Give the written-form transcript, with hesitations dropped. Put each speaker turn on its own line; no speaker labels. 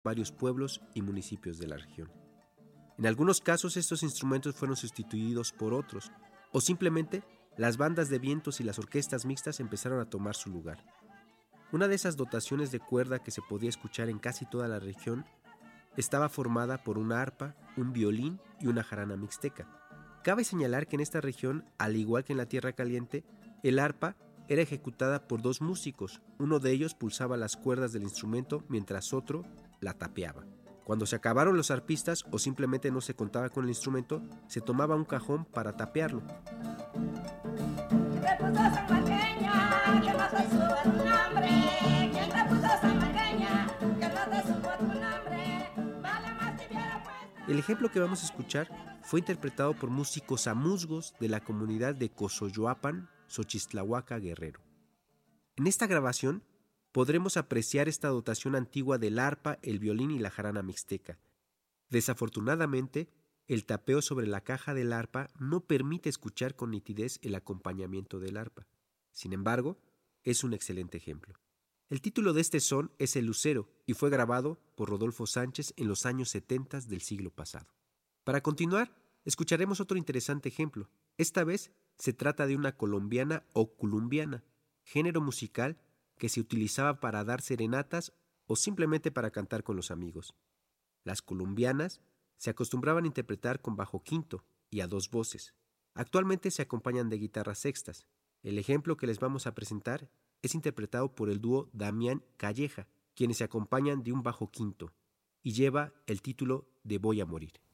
varios pueblos y municipios de la región. En algunos casos estos instrumentos fueron sustituidos por otros, o simplemente las bandas de vientos y las orquestas mixtas empezaron a tomar su lugar. Una de esas dotaciones de cuerda que se podía escuchar en casi toda la región estaba formada por una arpa, un violín y una jarana mixteca. Cabe señalar que en esta región, al igual que en la Tierra Caliente, el arpa era ejecutada por dos músicos. Uno de ellos pulsaba las cuerdas del instrumento mientras otro la tapeaba. Cuando se acabaron los arpistas o simplemente no se contaba con el instrumento, se tomaba un cajón para tapearlo. El ejemplo que vamos a escuchar fue interpretado por músicos amuzgos de la comunidad de Cosoyoapan, Xochistlahuaca, Guerrero. En esta grabación podremos apreciar esta dotación antigua del arpa, el violín y la jarana mixteca. Desafortunadamente, el tapeo sobre la caja del arpa no permite escuchar con nitidez el acompañamiento del arpa. Sin embargo, es un excelente ejemplo. El título de este son es El Lucero y fue grabado por Rodolfo Sánchez en los años 70 del siglo pasado. Para continuar, escucharemos otro interesante ejemplo. Esta vez se trata de una colombiana o culumbiana, género musical que se utilizaba para dar serenatas o simplemente para cantar con los amigos. Las colombianas se acostumbraban a interpretar con bajo quinto y a dos voces. Actualmente se acompañan de guitarras sextas. El ejemplo que les vamos a presentar es interpretado por el dúo Damián Calleja, quienes se acompañan de un bajo quinto, y lleva el título de Voy a morir.